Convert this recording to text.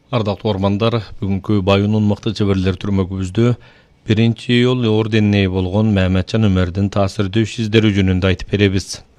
Ардактуу ормандар, бүгүнкү Байунун мыкты чеберлер түрмөгүбүздө 1-июл орденине болгон Маматжан Өмөрдүн таасирдүү издери жөнүндө айтып беребиз.